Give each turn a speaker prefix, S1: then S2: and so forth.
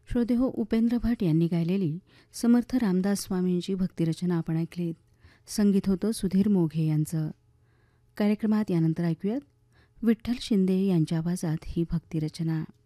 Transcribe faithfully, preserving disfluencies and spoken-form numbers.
S1: श्रोतेहो, उपेंद्र भट यांनी गायलेली समर्थ रामदास स्वामींची भक्तिरचना आपण ऐकलीत. संगीत होतं सुधीर मोघे यांचं. कार्यक्रमात यानंतर ऐकूयात विठ्ठल शिंदे यांच्या आवाजात ही भक्तिरचना.